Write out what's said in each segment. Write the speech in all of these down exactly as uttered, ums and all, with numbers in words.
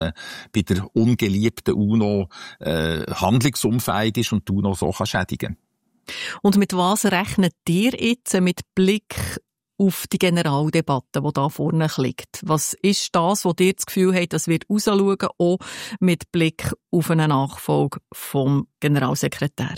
bei der ungeliebten UNO äh, handlungsunfähig ist und die UNO so kann schädigen. Und mit was rechnet ihr jetzt mit Blick auf die Generaldebatte, die da vorne liegt? Was ist das, wo ihr das Gefühl habt, das wird rausschauen, auch mit Blick auf eine Nachfolge vom Generalsekretär?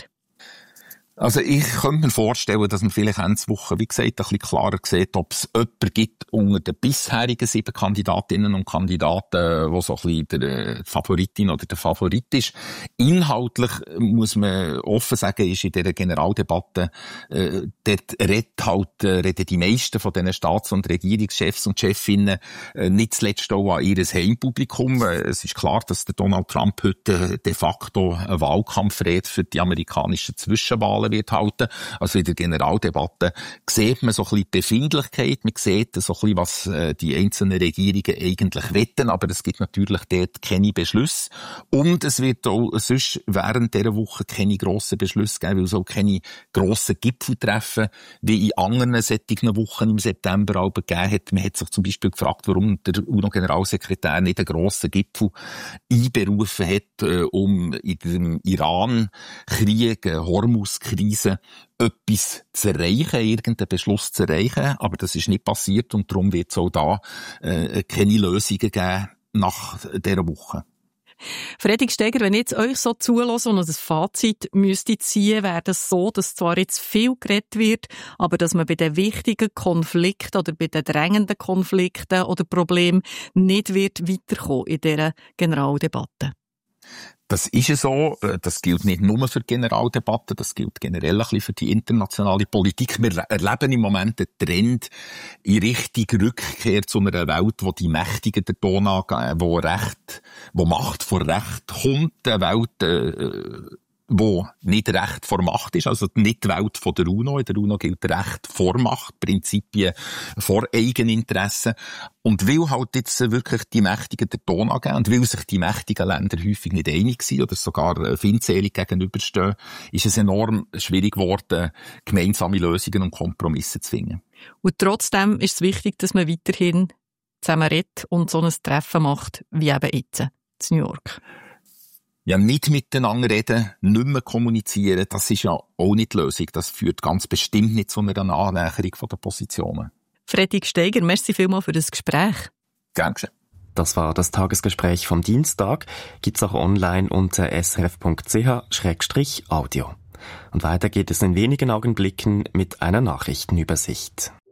Also ich könnte mir vorstellen, dass man vielleicht Ende Woche, wie gesagt, ein bisschen klarer sieht, ob es jemanden gibt unter den bisherigen sieben Kandidatinnen und Kandidaten, wo so ein bisschen der Favoritin oder der Favorit ist. Inhaltlich muss man offen sagen, ist in dieser Generaldebatte, äh, dort redet halt, äh, reden die meisten von diesen Staats- und Regierungschefs und Chefinnen äh, nicht zuletzt auch an ihr Heimpublikum. Es ist klar, dass der Donald Trump heute de facto einen Wahlkampfrede für die amerikanischen Zwischenwahlen wird halten. Also in der Generaldebatte sieht man so ein bisschen die Befindlichkeit, man sieht so ein bisschen, was äh, die einzelnen Regierungen eigentlich wetten, aber es gibt natürlich dort keine Beschlüsse. Und es wird auch sonst während dieser Woche keine grossen Beschlüsse geben, weil es auch keine grossen Gipfeltreffen wie in anderen solchen Wochen im September auch gegeben hat. Man hat sich zum Beispiel gefragt, warum der UNO-Generalsekretär nicht einen grossen Gipfel einberufen hat, äh, um in dem Iran-Krieg, Hormuz-Krise, etwas zu erreichen, irgendeinen Beschluss zu erreichen. Aber das ist nicht passiert und darum wird es auch da äh, keine Lösungen geben nach dieser Woche. Fredrik Steger, wenn ich jetzt euch so zuhöre und ein Fazit müsste ziehen, wäre das so, dass zwar jetzt viel geredet wird, aber dass man bei den wichtigen Konflikten oder bei den drängenden Konflikten oder Problemen nicht wird weiterkommen in dieser Generaldebatte. Das ist ja so. Das gilt nicht nur für die Generaldebatte, das gilt generell ein bisschen für die internationale Politik. Wir erleben im Moment einen Trend in Richtung Rückkehr zu einer Welt, wo die Mächtigen den Ton angeben, wo Recht, wo Macht vor Recht kommt, eine Welt, äh, wo nicht Recht vor Macht ist, also nicht die Welt von der UNO. In der UNO gilt Recht vor Macht, Prinzipien vor Eigeninteressen. Und weil halt jetzt wirklich die Mächtigen den Ton angeben und weil sich die mächtigen Länder häufig nicht einig sind oder sogar feindselig gegenüberstehen, ist es enorm schwierig geworden, gemeinsame Lösungen und Kompromisse zu finden. Und trotzdem ist es wichtig, dass man weiterhin zusammen redet und so ein Treffen macht, wie eben jetzt in New York. Ja, nicht miteinander reden, nicht mehr kommunizieren, das ist ja auch nicht die Lösung. Das führt ganz bestimmt nicht zu einer Annäherung der Positionen. Fredrik Steger, merci vielmals für das Gespräch. Gern geschehen. Das war das Tagesgespräch vom Dienstag. Gibt's auch online unter s r f punkt c h schrägstrich audio. Und weiter geht es in wenigen Augenblicken mit einer Nachrichtenübersicht.